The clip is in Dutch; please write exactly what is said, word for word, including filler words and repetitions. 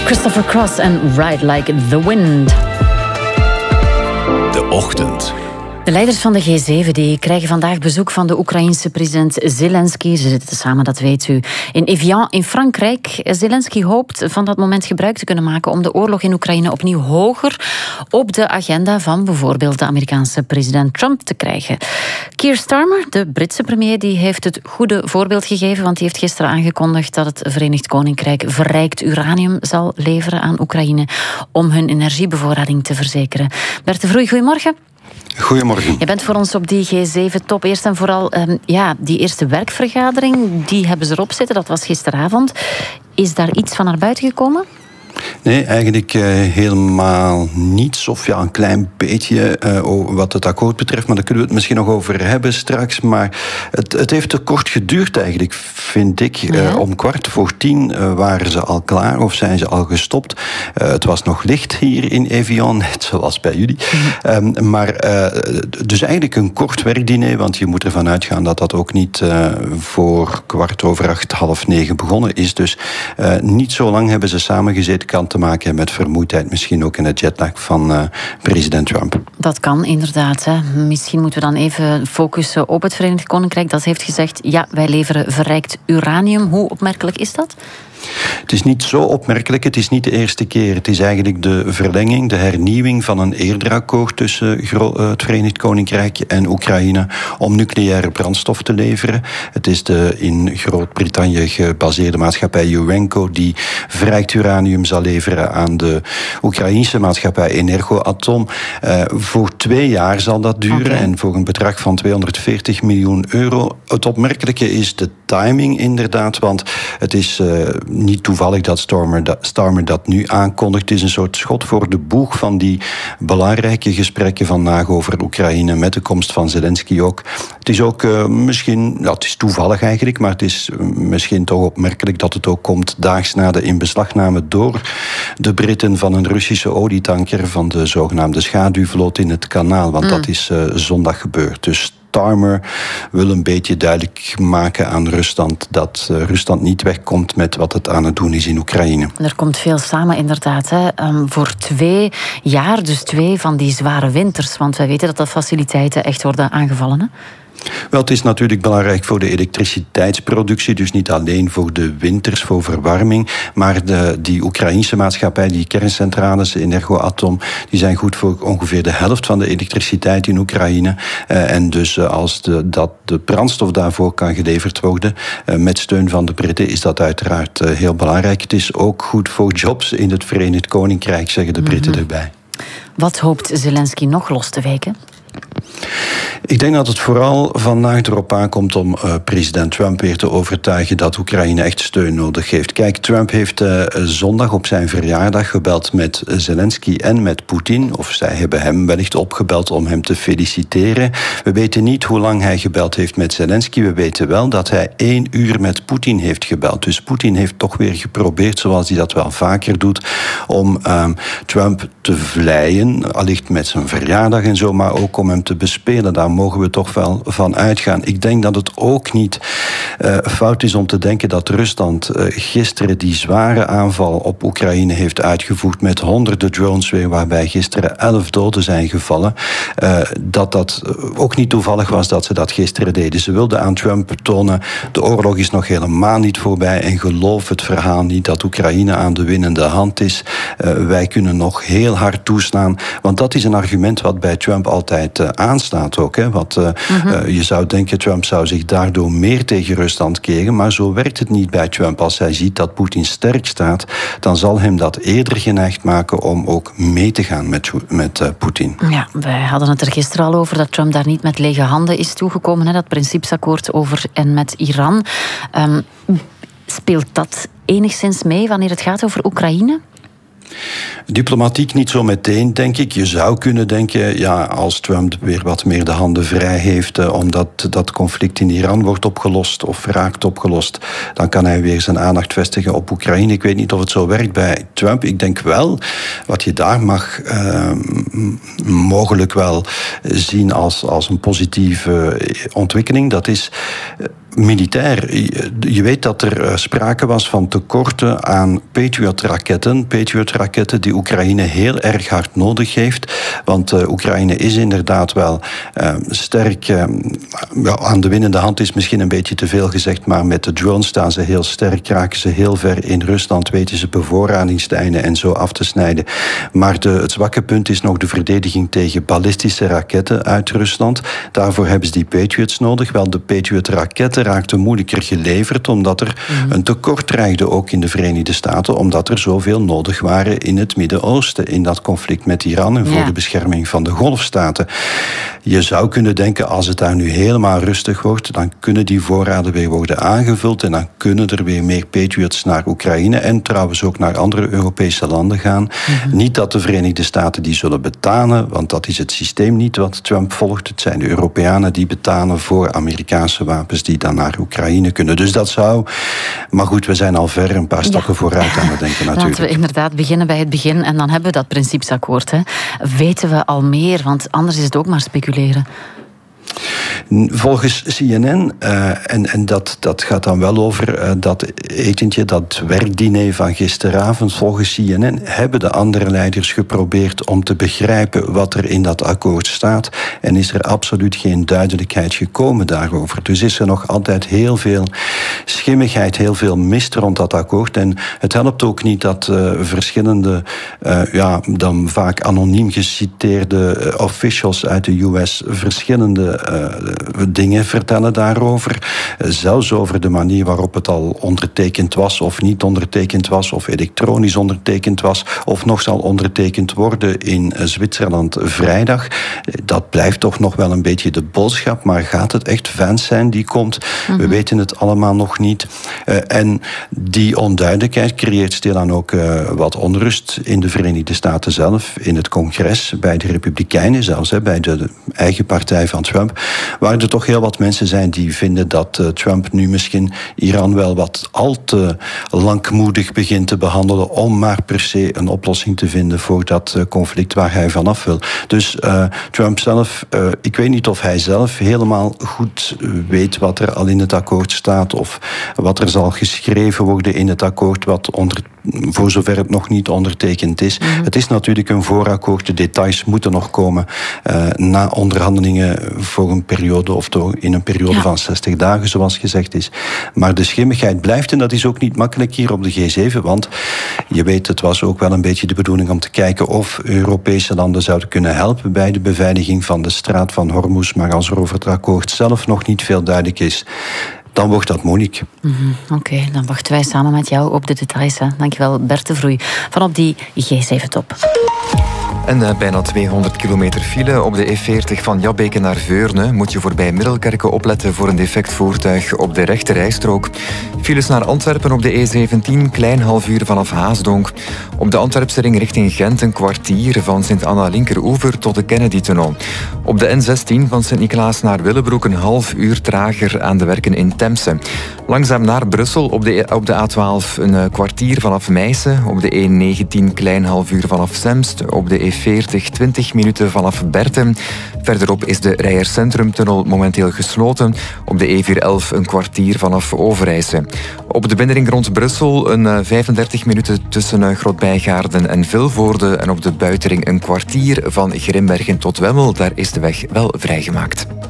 Christopher Cross en Ride Like the Wind. De ochtend. De leiders van de G zeven die krijgen vandaag bezoek van de Oekraïense president Zelensky. Ze zitten samen, dat weet u, in Evian in Frankrijk. Zelensky hoopt van dat moment gebruik te kunnen maken om de oorlog in Oekraïne opnieuw hoger op de agenda van bijvoorbeeld de Amerikaanse president Trump te krijgen. Keir Starmer, de Britse premier, die heeft het goede voorbeeld gegeven, want die heeft gisteren aangekondigd dat het Verenigd Koninkrijk verrijkt uranium zal leveren aan Oekraïne om hun energiebevoorrading te verzekeren. Bert de Vroei, goedemorgen. Goedemorgen. Je bent voor ons op die G zeven-top. Eerst en vooral, um, ja, die eerste werkvergadering, die hebben ze erop zitten. Dat was gisteravond. Is daar iets van naar buiten gekomen? Nee, eigenlijk uh, helemaal niets. Of ja, een klein beetje uh, wat het akkoord betreft. Maar daar kunnen we het misschien nog over hebben straks. Maar het, het heeft te kort geduurd eigenlijk, vind ik. Ja. Uh, om kwart voor tien uh, waren ze al klaar of zijn ze al gestopt. Uh, het was nog licht hier in Evian, net zoals bij jullie. Mm. Um, maar uh, dus eigenlijk een kort werkdiner. Want je moet ervan uitgaan dat dat ook niet uh, voor kwart over acht, half negen begonnen is. Dus uh, niet zo lang hebben ze samengezeten. Kan te maken met vermoeidheid, misschien ook in de jetlag van uh, president Trump. Dat kan inderdaad. Hè. Misschien moeten we dan even focussen op het Verenigd Koninkrijk. Dat heeft gezegd, ja, wij leveren verrijkt uranium. Hoe opmerkelijk is dat? Het is niet zo opmerkelijk, het is niet de eerste keer. Het is eigenlijk de verlenging, de hernieuwing van een eerder akkoord tussen het Verenigd Koninkrijk en Oekraïne om nucleaire brandstof te leveren. Het is de in Groot-Brittannië gebaseerde maatschappij Urenco die verrijkt uranium zal leveren aan de Oekraïense maatschappij Energoatom. Uh, voor twee jaar zal dat duren okay. en voor een bedrag van tweehonderdveertig miljoen euro. Het opmerkelijke is de timing inderdaad, want het is uh, niet toevallig dat Starmer, dat Starmer dat nu aankondigt. Het is een soort schot voor de boeg van die belangrijke gesprekken vandaag over Oekraïne met de komst van Zelensky ook. Het is ook uh, misschien, ja, het is toevallig eigenlijk, maar het is misschien toch opmerkelijk dat het ook komt daags na de inbeslagname door de Britten van een Russische olietanker van de zogenaamde schaduwvloot in het kanaal, want mm. dat is uh, zondag gebeurd. Dus Starmer wil een beetje duidelijk maken aan Rusland dat uh, Rusland niet wegkomt met wat het aan het doen is in Oekraïne. Er komt veel samen inderdaad. Hè. Um, voor twee jaar, dus twee van die zware winters. Want wij weten dat de faciliteiten echt worden aangevallen. Hè? Wel, het is natuurlijk belangrijk voor de elektriciteitsproductie, dus niet alleen voor de winters, voor verwarming, maar de, die Oekraïense maatschappij, die kerncentrales, Energoatom, die zijn goed voor ongeveer de helft van de elektriciteit in Oekraïne. Uh, en dus uh, als de, dat de brandstof daarvoor kan geleverd worden, uh, met steun van de Britten, is dat uiteraard uh, heel belangrijk. Het is ook goed voor jobs in het Verenigd Koninkrijk, zeggen de Britten mm-hmm. erbij. Wat hoopt Zelensky nog los te weken? Ik denk dat het vooral vandaag erop aankomt om uh, president Trump weer te overtuigen dat Oekraïne echt steun nodig heeft. Kijk, Trump heeft uh, zondag op zijn verjaardag gebeld met Zelensky en met Poetin. Of zij hebben hem wellicht opgebeld om hem te feliciteren. We weten niet hoe lang hij gebeld heeft met Zelensky. We weten wel dat hij één uur met Poetin heeft gebeld. Dus Poetin heeft toch weer geprobeerd, zoals hij dat wel vaker doet, om uh, Trump te vleien. Allicht met zijn verjaardag en zo, maar ook om hem te bespelen. Daar mogen we toch wel van uitgaan. Ik denk dat het ook niet uh, fout is om te denken dat Rusland uh, gisteren die zware aanval op Oekraïne heeft uitgevoerd met honderden drones weer, waarbij gisteren elf doden zijn gevallen. Uh, dat dat ook niet toevallig was dat ze dat gisteren deden. Ze wilden aan Trump tonen, de oorlog is nog helemaal niet voorbij en geloof het verhaal niet dat Oekraïne aan de winnende hand is. Uh, wij kunnen nog heel hard toeslaan, want dat is een argument wat bij Trump altijd uh, aanslaat ook. Hè, wat, uh, mm-hmm. uh, je zou denken, Trump zou zich daardoor meer tegen Rusland keren, maar zo werkt het niet bij Trump. Als hij ziet dat Poetin sterk staat, dan zal hem dat eerder geneigd maken om ook mee te gaan met, met uh, Poetin. Ja, wij hadden het er gisteren al over dat Trump daar niet met lege handen is toegekomen, hè, dat principesakkoord over en met Iran. Um, speelt dat enigszins mee wanneer het gaat over Oekraïne? Diplomatiek niet zo meteen, denk ik. Je zou kunnen denken, ja, als Trump weer wat meer de handen vrij heeft, eh, omdat dat conflict in Iran wordt opgelost of raakt opgelost, dan kan hij weer zijn aandacht vestigen op Oekraïne. Ik weet niet of het zo werkt bij Trump. Ik denk wel, wat je daar mag eh, mogelijk wel zien als, als een positieve ontwikkeling, dat is militair, je weet dat er sprake was van tekorten aan Patriot-raketten. Patriot-raketten die Oekraïne heel erg hard nodig heeft. Want uh, Oekraïne is inderdaad wel uh, sterk uh, ja, aan de winnende hand, is misschien een beetje te veel gezegd, maar met de drones staan ze heel sterk, raken ze heel ver in Rusland, weten ze bevoorradingslijnen en zo af te snijden. Maar de, het zwakke punt is nog de verdediging tegen ballistische raketten uit Rusland. Daarvoor hebben ze die Patriots nodig. Wel, de Patriot-raketten raakten moeilijker geleverd, omdat er mm-hmm. een tekort dreigde ook in de Verenigde Staten, omdat er zoveel nodig waren in het Midden-Oosten, in dat conflict met Iran en voor ja. de bescherming van de golfstaten. Je zou kunnen denken, als het daar nu helemaal rustig wordt, dan kunnen die voorraden weer worden aangevuld en dan kunnen er weer meer Patriots naar Oekraïne en trouwens ook naar andere Europese landen gaan. Mm-hmm. Niet dat de Verenigde Staten die zullen betalen, want dat is het systeem niet wat Trump volgt. Het zijn de Europeanen die betalen voor Amerikaanse wapens die dan naar Oekraïne kunnen. Dus dat zou... Maar goed, we zijn al ver een paar stappen ja. vooruit aan het denken natuurlijk. Laten we inderdaad beginnen bij het begin en dan hebben we dat principesakkoord. Hè. Weten we al meer, want anders is het ook maar speculeren. Volgens C N N, uh, en, en dat, dat gaat dan wel over uh, dat etentje, dat werkdiner van gisteravond, volgens C N N hebben de andere leiders geprobeerd om te begrijpen wat er in dat akkoord staat en is er absoluut geen duidelijkheid gekomen daarover. Dus is er nog altijd heel veel schimmigheid, heel veel mist rond dat akkoord en het helpt ook niet dat uh, verschillende, uh, ja, dan vaak anoniem geciteerde uh, officials uit de U S verschillende Uh, dingen vertellen daarover. Uh, zelfs over de manier waarop het al ondertekend was of niet ondertekend was, of elektronisch ondertekend was, of nog zal ondertekend worden in uh, Zwitserland vrijdag. Uh, dat blijft toch nog wel een beetje de boodschap, maar gaat het echt Vance zijn die komt? Mm-hmm. We weten het allemaal nog niet. Uh, en die onduidelijkheid creëert stilaan ook uh, wat onrust in de Verenigde Staten zelf, in het congres, bij de Republikeinen zelfs, hè, bij de, de eigen partij van Trump, waar er toch heel wat mensen zijn die vinden dat uh, Trump nu misschien Iran wel wat al te langmoedig begint te behandelen om maar per se een oplossing te vinden voor dat uh, conflict waar hij vanaf wil. Dus uh, Trump zelf, uh, ik weet niet of hij zelf helemaal goed weet wat er al in het akkoord staat of wat er zal geschreven worden in het akkoord wat onder, voor zover het nog niet ondertekend is. Mm-hmm. Het is natuurlijk een voorakkoord, de details moeten nog komen uh, na onderhandelingen voor een periode of toch in een periode ja. van zestig dagen, zoals gezegd is. Maar de schimmigheid blijft en dat is ook niet makkelijk hier op de G zeven, want je weet, het was ook wel een beetje de bedoeling om te kijken of Europese landen zouden kunnen helpen bij de beveiliging van de straat van Hormuz, maar als er over het akkoord zelf nog niet veel duidelijk is, dan wordt dat moeilijk. Mm-hmm. Oké, okay, dan wachten wij samen met jou op de details. Hè. Dankjewel Bert de Vroei van op die G zeven-top. En uh, bijna tweehonderd kilometer file op de E veertig van Jabbeke naar Veurne. Moet je voorbij Middelkerke opletten voor een defect voertuig op de rechte rijstrook. Files naar Antwerpen op de E zeventien, klein half uur vanaf Haasdonk. Op de Antwerpse ring richting Gent een kwartier van Sint-Anna Linkeroever tot de Kennedy-tunnel. Op de N zestien van Sint-Niklaas naar Willebroek een half uur trager aan de werken in Temse. Langzaam naar Brussel op de, op de A twaalf een kwartier vanaf Meissen. Op de E negentien klein half uur vanaf Semst. Op de E veertig twintig minuten vanaf Berten. Verderop is de Rijers-Centrumtunnel momenteel gesloten. Op de E vierhonderdelf een kwartier vanaf Overijse. Op de binnenring rond Brussel een vijfendertig minuten tussen Grootbijgaarden en Vilvoorde. En op de buitenring een kwartier van Grimbergen tot Wemmel. Daar is de weg wel vrijgemaakt.